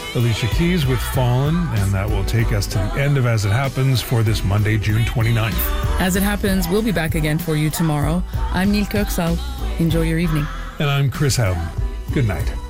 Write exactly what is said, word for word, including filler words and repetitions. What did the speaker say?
Alicia Keys with Fallen, and that will take us to the end of As It Happens for this Monday, June twenty-ninth. As It Happens, we'll be back again for you tomorrow. I'm Neil Kirksall. Enjoy your evening. And I'm Chris Howden. Good night.